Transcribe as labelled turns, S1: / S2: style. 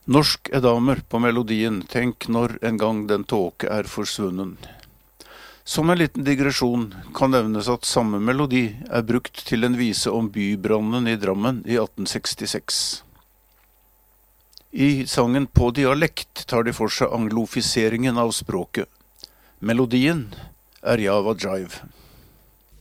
S1: Norsk damer på melodien, tenk når en gang den tåke forsvunnen. Som en liten digresjon kan nevnes at samme melodi brukt til en vise om bybrannen i Drammen i 1866. I sangen På dialekt tar de for seg anglofiseringen av språket. Melodien Java Jive.